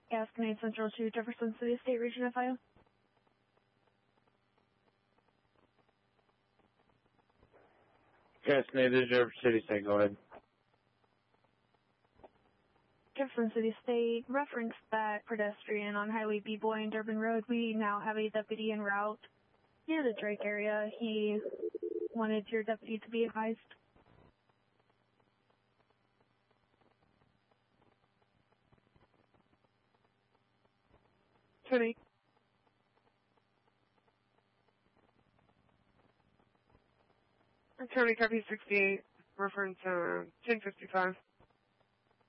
Gasconade Central to Jefferson City State Region FIO. Gasconade to Jefferson City State, go ahead. Jefferson City State, reference that pedestrian on Highway B-Boy and Durbin Road. We now have a deputy en route near the Drake area. He wanted your deputy to be advised. Tony. Tony, copy 68, reference 1055.